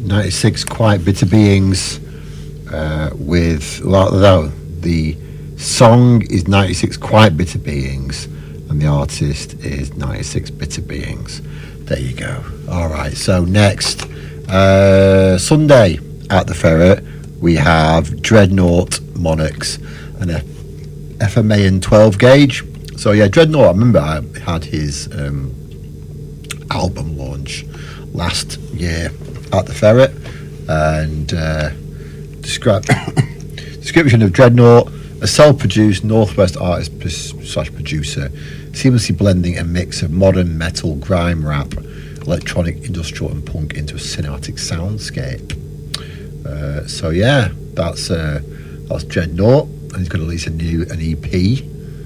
96 Quiet Bitter Beings with, well, no, the song is 96 Quiet Bitter Beings and the artist is 96 Bitter Beings. There you go. All right, so next, Sunday at the Ferret, we have Dreadnought, Monarchs, and FMA and 12 Gauge. So yeah, Dreadnought, I remember I had his album launch last year at the Ferret, and description of Dreadnought: a self-produced Northwest artist slash producer, seamlessly blending a mix of modern metal, grime, rap, electronic, industrial, and punk into a cinematic soundscape. So yeah, that's Dreadnought, and he's going to release an EP.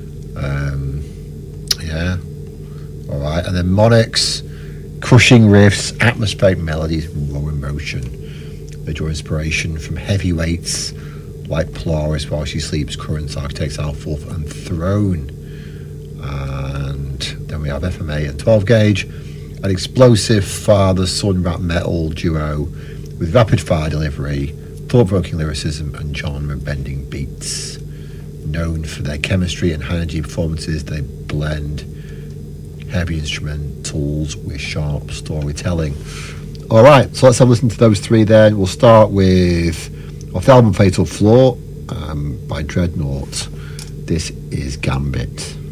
Yeah, all right, and then Monarchs, crushing riffs, atmospheric melodies, raw emotion. They draw inspiration from heavyweights like Polaris, While She Sleeps, Currents, Architects, Alforth, and Throne. And then we have FMA and 12 Gauge, an explosive father-son rap metal duo with rapid-fire delivery, thought-provoking lyricism, and genre-bending beats. Known for their chemistry and high-energy performances, they blend heavy instrumentals with sharp storytelling. All right, so let's have a listen to those three then. We'll start with off the album Fatal Flaw by Dreadnought. This is Gambit.